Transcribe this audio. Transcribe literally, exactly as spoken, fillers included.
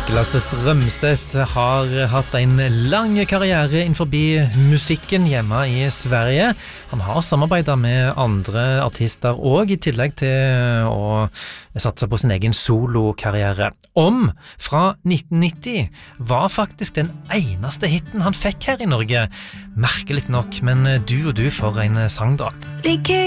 Lasse Strømstedt har hatt en lang karriere innenfor musikken hjemme i Sverige. Han har samarbeidet med andre artister og i tillegg til å satse på sin egen solokarriere. Om fra nitten nitti var faktisk den eneste hitten han fikk her i Norge. Merkelig nok, men du og du for en sang da.